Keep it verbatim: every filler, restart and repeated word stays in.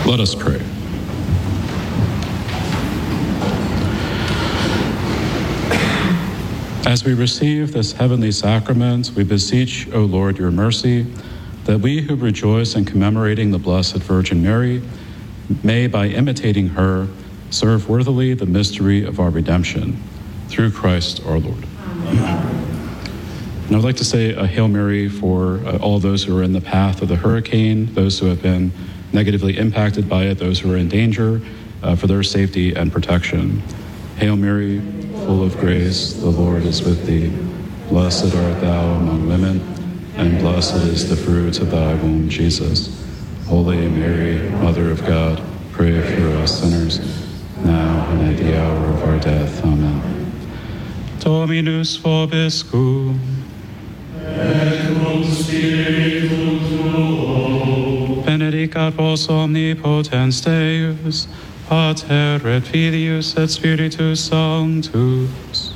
Let us pray. As we receive this heavenly sacrament, we beseech, O Lord, your mercy, that we who rejoice in commemorating the Blessed Virgin Mary may, by imitating her, serve worthily the mystery of our redemption. Through Christ our Lord. Amen. And I would like to say a Hail Mary for uh, all those who are in the path of the hurricane, those who have been negatively impacted by it, those who are in danger, uh, for their safety and protection. Hail Mary, full of grace, the Lord is with thee. Blessed art thou among women, and blessed is the fruit of thy womb, Jesus. Holy Mary, Mother of God, pray for us sinners, now and at the hour of our death. Amen. Dominus vobiscum. Et cum spiritu tuo. Benedicat vos omnipotens Deus, Pater et Filius et Spiritus Sanctus.